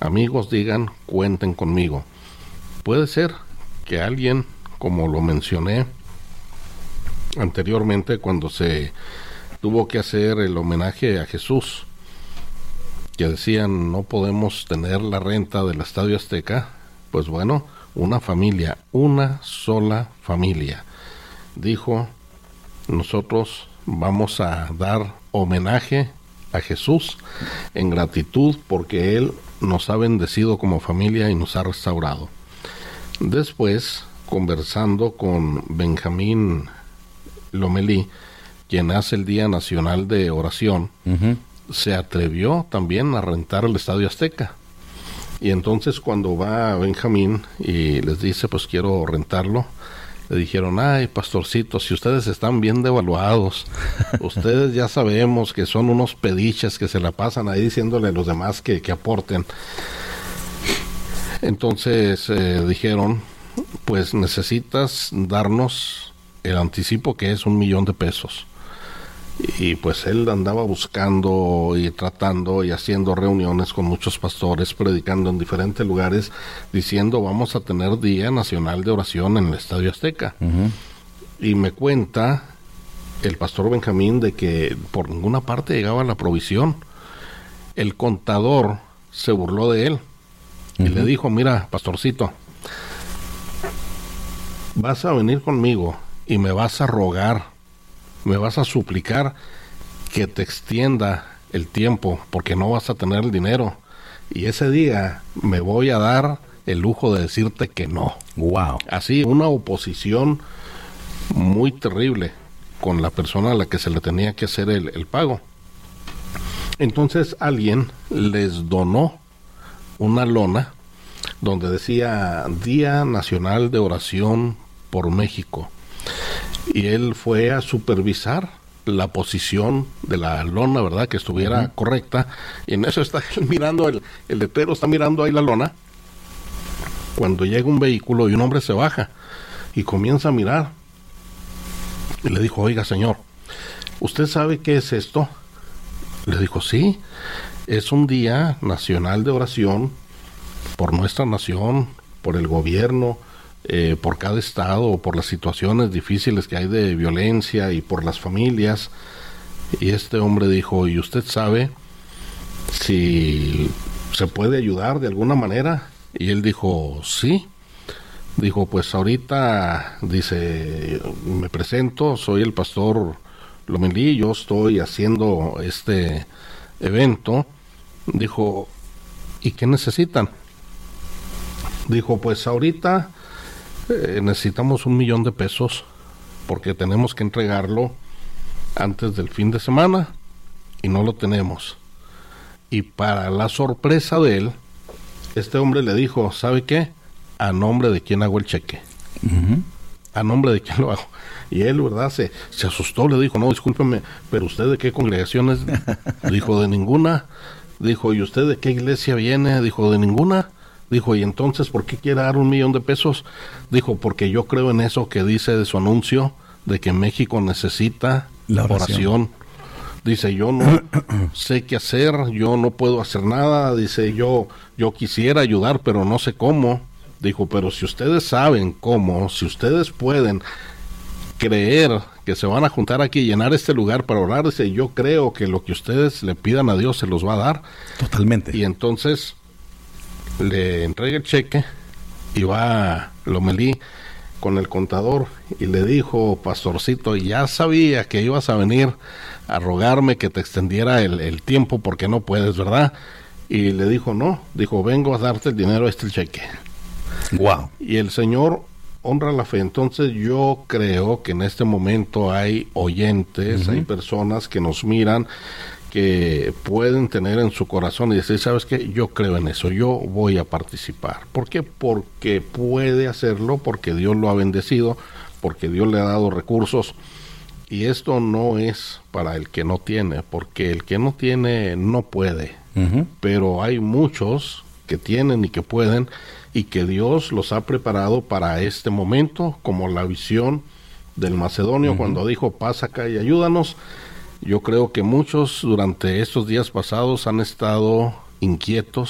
amigos digan, cuenten conmigo. Puede ser que alguien, como lo mencioné anteriormente, cuando se tuvo que hacer el homenaje a Jesús, que decían no podemos tener la renta del Estadio Azteca, pues bueno, una familia, una sola familia, dijo, nosotros vamos a dar homenaje a Jesús en gratitud porque Él nos ha bendecido como familia y nos ha restaurado. Después, conversando con Benjamín Lomelí, quien hace el Día Nacional de Oración, se atrevió también a rentar el Estadio Azteca. Y entonces cuando va Benjamín y les dice, pues quiero rentarlo, le dijeron, ay, pastorcito, si ustedes están bien devaluados, ustedes ya sabemos que son unos pediches que se la pasan ahí diciéndole a los demás que aporten. Entonces dijeron, pues necesitas darnos el anticipo que es $1,000,000. Y pues él andaba buscando y tratando y haciendo reuniones con muchos pastores, predicando en diferentes lugares, diciendo vamos a tener Día Nacional de Oración en el Estadio Azteca. Y me cuenta el pastor Benjamín de que por ninguna parte llegaba la provisión. El contador se burló de él y le dijo, mira, pastorcito, vas a venir conmigo y me vas a rogar, me vas a suplicar que te extienda el tiempo porque no vas a tener el dinero y ese día me voy a dar el lujo de decirte que no. Wow. Así, una oposición muy terrible con la persona a la que se le tenía que hacer el pago. Entonces alguien les donó una lona donde decía Día Nacional de Oración por México. Y él fue a supervisar la posición de la lona, ¿verdad? Que estuviera correcta. Y en eso está él mirando, el letrero está mirando ahí la lona. Cuando llega un vehículo y un hombre se baja y comienza a mirar. Y le dijo, oiga, señor, ¿usted sabe qué es esto? Le dijo, sí, es un Día Nacional de Oración por nuestra nación, por el gobierno, por cada estado, por las situaciones difíciles que hay de violencia y por las familias. Y este hombre dijo, ¿y usted sabe si se puede ayudar de alguna manera? Y él dijo, sí. Dijo, pues ahorita, dice, me presento, soy el pastor Lomelí, yo estoy haciendo este evento. Dijo, ¿y qué necesitan? Dijo, pues ahorita necesitamos $1,000,000 porque tenemos que entregarlo antes del fin de semana y no lo tenemos. Y para la sorpresa de él, este hombre le dijo, ¿sabe qué? ¿A nombre de quién hago el cheque? ¿A nombre de quién lo hago? Y él, ¿verdad? Se asustó, le dijo, no, discúlpeme, pero ¿usted de qué congregación es? Dijo, de ninguna. Dijo, ¿y usted de qué iglesia viene? Dijo, de ninguna. Dijo, ¿y entonces por qué quiere dar $1,000,000? Dijo, porque yo creo en eso que dice de su anuncio, de que México necesita la oración. Dice, yo no sé qué hacer, yo no puedo hacer nada. Dice, yo quisiera ayudar, pero no sé cómo. Dijo, pero si ustedes saben cómo, si ustedes pueden creer que se van a juntar aquí y llenar este lugar para orar, dice, yo creo que lo que ustedes le pidan a Dios se los va a dar. Totalmente. Y entonces le entrega el cheque y va Lomelí con el contador y le dijo, pastorcito, ya sabía que ibas a venir a rogarme que te extendiera el tiempo porque no puedes, ¿verdad? Y le dijo, no, dijo, vengo a darte el dinero, el cheque. Wow. Y el Señor honra la fe. Entonces yo creo que en este momento hay oyentes, hay personas que nos miran, que pueden tener en su corazón y decir, ¿sabes qué? Yo creo en eso, yo voy a participar. ¿Por qué? Porque puede hacerlo, porque Dios lo ha bendecido, porque Dios le ha dado recursos. Y esto no es para el que no tiene, porque el que no tiene no puede. Pero hay muchos que tienen y que pueden, y que Dios los ha preparado para este momento, como la visión del macedonio cuando dijo, pasa acá y ayúdanos. Yo creo que muchos durante estos días pasados han estado inquietos,